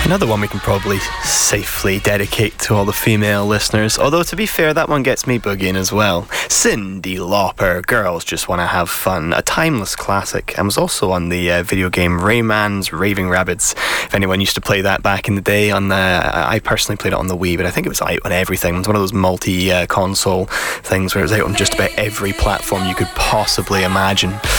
Another one we can probably safely dedicate to all the female listeners, although to be fair, that one gets me boogieing as well. Cyndi Lauper, Girls Just Wanna Have Fun, a timeless classic, and was also on the video game Rayman's Raving Rabbids. If anyone used to play that back in the day, I personally played it on the Wii, but I think it was out on everything. It was one of those multi-console things where it was out on just about every platform you could possibly imagine.